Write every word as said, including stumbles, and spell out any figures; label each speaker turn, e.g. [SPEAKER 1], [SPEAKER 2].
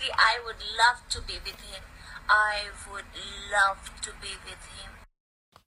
[SPEAKER 1] Honestly, I would love to be with him. I would love to be with him.